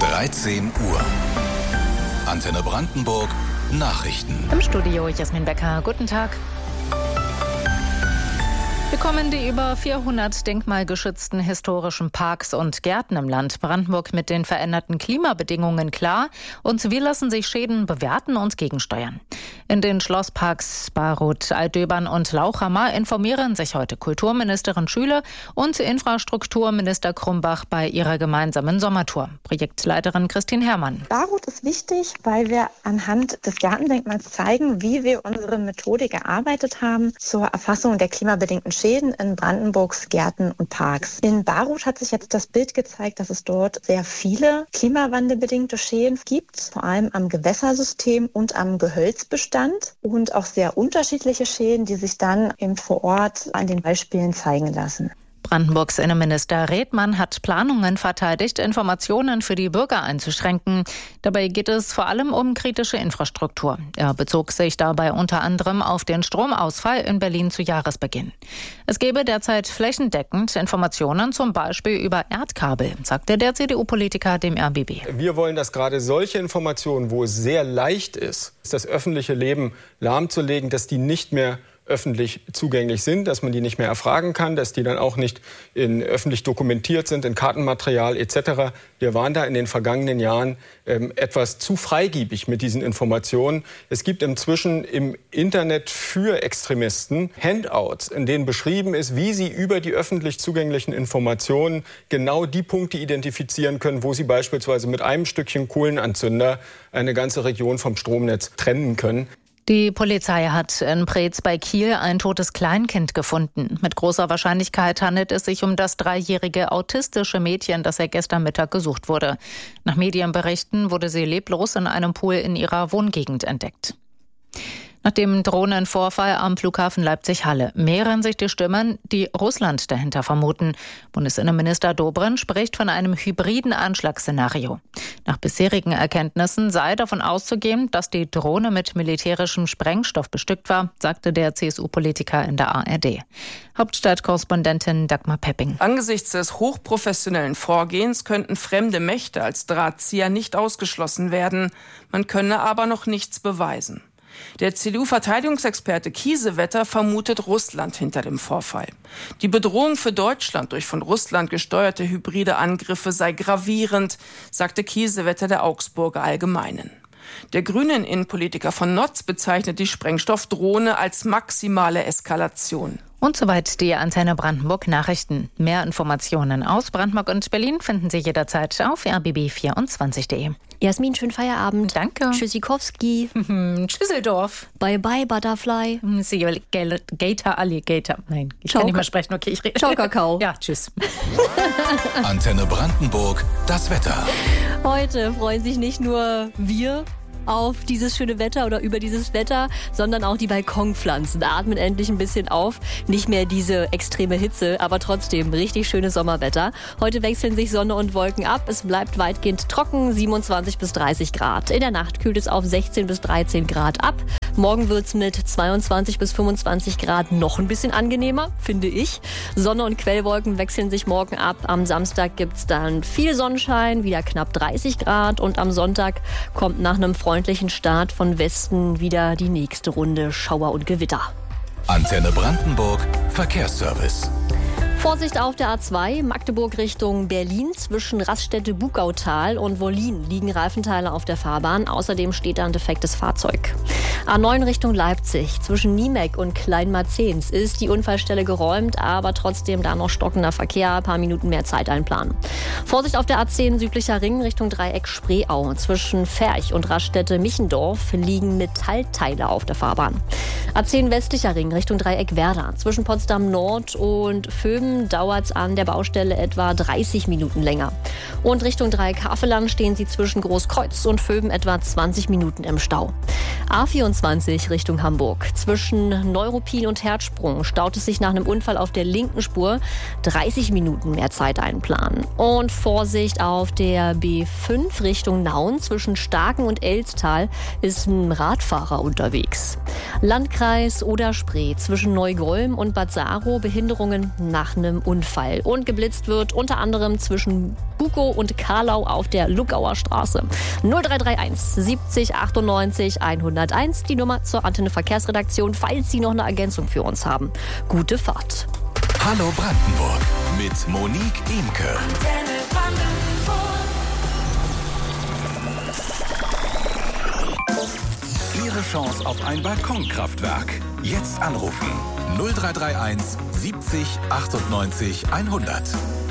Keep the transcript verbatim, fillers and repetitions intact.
dreizehn Uhr. Antenne Brandenburg Nachrichten. Im Studio Jasmin Becker. Guten Tag. Wie kommen die über vierhundert denkmalgeschützten historischen Parks und Gärten im Land Brandenburg mit den veränderten Klimabedingungen klar? Und wie lassen sich Schäden bewerten und gegensteuern? In den Schlossparks Baruth, Altdöbern und Lauchhammer informieren sich heute Kulturministerin Schüle und Infrastrukturminister Krumbach bei ihrer gemeinsamen Sommertour. Projektleiterin Christine Herrmann. Baruth ist wichtig, weil wir anhand des Gartendenkmals zeigen, wie wir unsere Methodik erarbeitet haben zur Erfassung der klimabedingten Schäden in Brandenburgs Gärten und Parks. In Baruth hat sich jetzt das Bild gezeigt, dass es dort sehr viele klimawandelbedingte Schäden gibt, vor allem am Gewässersystem und am Gehölzbestand und auch sehr unterschiedliche Schäden, die sich dann eben vor Ort an den Beispielen zeigen lassen. Brandenburgs Innenminister Redmann hat Planungen verteidigt, Informationen für die Bürger einzuschränken. Dabei geht es vor allem um kritische Infrastruktur. Er bezog sich dabei unter anderem auf den Stromausfall in Berlin zu Jahresbeginn. Es gebe derzeit flächendeckend Informationen, zum Beispiel über Erdkabel, sagte der C D U-Politiker dem R B B. Wir wollen, dass gerade solche Informationen, wo es sehr leicht ist, das öffentliche Leben lahmzulegen, dass die nicht mehr öffentlich zugänglich sind, dass man die nicht mehr erfragen kann, dass die dann auch nicht in, öffentlich dokumentiert sind, in Kartenmaterial et cetera. Wir waren da in den vergangenen Jahren ähm, etwas zu freigebig mit diesen Informationen. Es gibt inzwischen im Internet für Extremisten Handouts, in denen beschrieben ist, wie sie über die öffentlich zugänglichen Informationen genau die Punkte identifizieren können, wo sie beispielsweise mit einem Stückchen Kohlenanzünder eine ganze Region vom Stromnetz trennen können. Die Polizei hat in Preetz bei Kiel ein totes Kleinkind gefunden. Mit großer Wahrscheinlichkeit handelt es sich um das dreijährige autistische Mädchen, das seit gestern Mittag gesucht wurde. Nach Medienberichten wurde sie leblos in einem Pool in ihrer Wohngegend entdeckt. Nach dem Drohnenvorfall am Flughafen Leipzig-Halle mehren sich die Stimmen, die Russland dahinter vermuten. Bundesinnenminister Dobrindt spricht von einem hybriden Anschlagsszenario. Nach bisherigen Erkenntnissen sei davon auszugehen, dass die Drohne mit militärischem Sprengstoff bestückt war, sagte der C S U-Politiker in der A R D. Hauptstadtkorrespondentin Dagmar Pepping. Angesichts des hochprofessionellen Vorgehens könnten fremde Mächte als Drahtzieher nicht ausgeschlossen werden. Man könne aber noch nichts beweisen. Der C D U-Verteidigungsexperte Kiesewetter vermutet Russland hinter dem Vorfall. Die Bedrohung für Deutschland durch von Russland gesteuerte hybride Angriffe sei gravierend, sagte Kiesewetter der Augsburger Allgemeinen. Der grünen Innenpolitiker von Notz bezeichnet die Sprengstoffdrohne als maximale Eskalation. Und soweit die Antenne Brandenburg Nachrichten. Mehr Informationen aus Brandenburg und Berlin finden Sie jederzeit auf r b b vierundzwanzig punkt de. Jasmin, schönen Feierabend. Danke. Tschüssikowski. Schüsseldorf. Bye bye, Butterfly. See you, Gator, Alligator. Nein, ich Ciao, kann nicht mehr sprechen. Okay, ich rede. Ciao, Kakao. Ja, tschüss. Antenne Brandenburg, das Wetter. Heute freuen sich nicht nur wir auf dieses schöne Wetter oder über dieses Wetter, sondern auch die Balkonpflanzen. Atmen endlich ein bisschen auf. Nicht mehr diese extreme Hitze, aber trotzdem richtig schönes Sommerwetter. Heute wechseln sich Sonne und Wolken ab. Es bleibt weitgehend trocken, siebenundzwanzig bis dreißig Grad. In der Nacht kühlt es auf sechzehn bis dreizehn Grad ab. Morgen wird es mit zweiundzwanzig bis fünfundzwanzig Grad noch ein bisschen angenehmer, finde ich. Sonne und Quellwolken wechseln sich morgen ab. Am Samstag gibt es dann viel Sonnenschein, wieder knapp dreißig Grad. Und am Sonntag kommt nach einem freundlichen Start von Westen wieder die nächste Runde Schauer und Gewitter. Antenne Brandenburg Verkehrsservice. Vorsicht auf der A zwei, Magdeburg Richtung Berlin. Zwischen Raststätte-Bugautal und Wollin liegen Reifenteile auf der Fahrbahn. Außerdem steht da ein defektes Fahrzeug. A neun Richtung Leipzig. Zwischen Niemek und Kleinmarzens ist die Unfallstelle geräumt, aber trotzdem da noch stockender Verkehr. Ein paar Minuten mehr Zeit einplanen. Vorsicht auf der A zehn südlicher Ring Richtung Dreieck Spreeau. Zwischen Ferch und Raststätte-Michendorf liegen Metallteile auf der Fahrbahn. A zehn westlicher Ring Richtung Dreieck Werder. Zwischen Potsdam Nord und Vöben dauert es an der Baustelle etwa dreißig Minuten länger. Und Richtung Dreieck Havelland stehen sie zwischen Großkreuz und Vöben etwa zwanzig Minuten im Stau. A vierundzwanzig Richtung Hamburg. Zwischen Neuruppin und Herzsprung staut es sich nach einem Unfall auf der linken Spur. dreißig Minuten mehr Zeit einplanen. Und Vorsicht auf der B fünf Richtung Nauen. Zwischen Starken und Elstal ist ein Radfahrer unterwegs. Landkreis Oder-Spree. Zwischen Neugolm und Bad Saro Behinderungen nach einem Unfall. Und geblitzt wird unter anderem zwischen Bukow und Karlau auf der Luckauer Straße. null drei drei eins siebzig achtundneunzig hunderteins, die Nummer zur Antenne Verkehrsredaktion, falls Sie noch eine Ergänzung für uns haben. Gute Fahrt. Hallo Brandenburg mit Monique Imke. Ihre Chance auf ein Balkonkraftwerk. Jetzt anrufen. null drei drei eins siebzig achtundneunzig hundert.